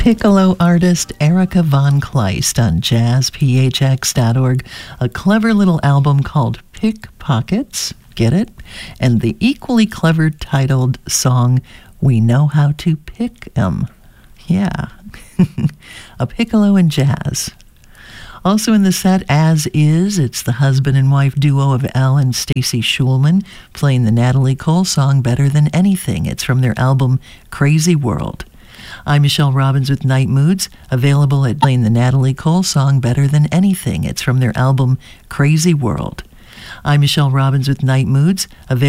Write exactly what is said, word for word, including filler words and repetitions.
Piccolo artist Erica Von Kleist on jazz p h x dot org. A clever little album called Pickpockets, get it? And the equally clever titled song, We Know How to Pick 'Em. Yeah. A piccolo in jazz. Also in the set, as is, it's the husband and wife duo of Elle and Stacy Schulman playing the Natalie Cole song Better Than Anything. It's from their album Crazy World. I'm Michelle Robbins with Night Moods, available at playing the Natalie Cole song Better Than Anything. It's from their album Crazy World. I'm Michelle Robbins with Night Moods, available